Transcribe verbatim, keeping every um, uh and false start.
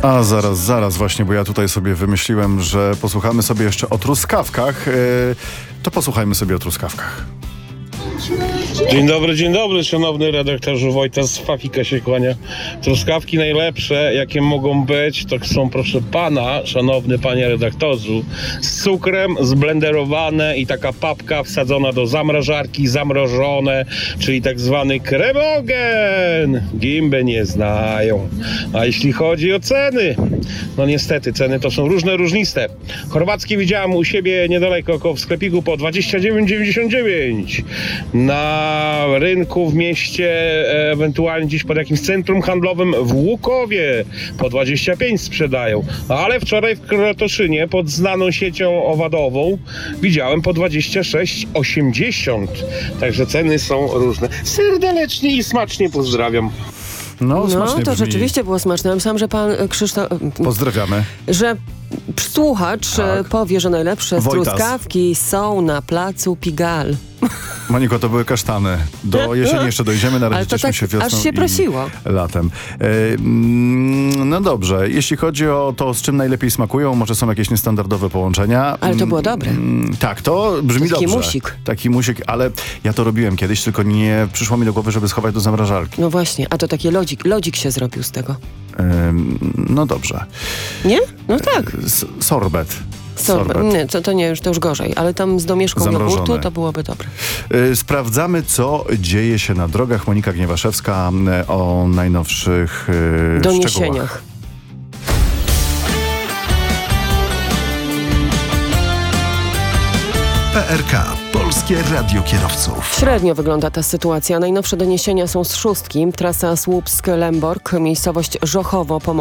A zaraz, zaraz właśnie, bo ja tutaj sobie wymyśliłem, że posłuchamy sobie jeszcze o truskawkach. Yy, to posłuchajmy sobie o truskawkach. Dzień dobry, dzień dobry, szanowny redaktorze Wojtas z Fafika się kłania. Truskawki najlepsze, jakie mogą być, to są, proszę pana, szanowny panie redaktorzu, z cukrem, zblenderowane i taka papka wsadzona do zamrażarki, zamrożone, czyli tak zwany kremogen. Gimbę nie znają. A jeśli chodzi o ceny, no niestety, ceny to są różne, różniste. Chorwackie widziałem u siebie niedaleko, koło w sklepiku po dwadzieścia dziewięć dziewięćdziesiąt dziewięć. Na rynku w mieście, ewentualnie gdzieś pod jakimś centrum handlowym w Łukowie po dwadzieścia pięć sprzedają. Ale wczoraj w Krotoszynie pod znaną siecią owadową widziałem po dwadzieścia sześć osiemdziesiąt. Także ceny są różne. Serdecznie i smacznie pozdrawiam. No, No, to brzmi. rzeczywiście było smaczne. Myślałam, że pan Krzysztof... Pozdrawiamy. Że słuchacz Tak. powie, że najlepsze Wojtas. truskawki są na placu Pigalle. Moniko, to były kasztany. Do jesieni jeszcze dojdziemy, na razie Ale to cieszmy tak się wiosną aż się i prosiło. latem. E, mm, no dobrze, jeśli chodzi o to, z czym najlepiej smakują, może są jakieś niestandardowe połączenia. Ale to było dobre. Mm, tak, to brzmi Taki dobrze. musik. Taki musik, ale ja to robiłem kiedyś, tylko nie przyszło mi do głowy, żeby schować do zamrażarki. No właśnie, a to taki lodzik, lodzik się zrobił z tego. Ym, no dobrze. Nie? No tak. S- sorbet. Sorbet. Nie, to, to nie, już to już gorzej, ale tam z domieszką Zamrożone. jogurtu to byłoby dobre. Y, Sprawdzamy, co dzieje się na drogach. Monika Gniewaszewska y, o najnowszych y, Doniesieniach. szczegółach. P R K. Polskie Radio Kierowców. Średnio wygląda ta sytuacja. Najnowsze doniesienia są z szóstki. Trasa Słupsk-Lęborg, miejscowość Żochowo,